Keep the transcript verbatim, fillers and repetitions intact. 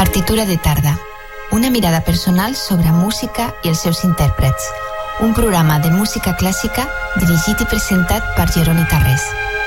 Partitura de tarda, una mirada personal sobre música i els seus intèrprets. Un programa de música clàssica dirigit i presentat per Jeroni Tarrés.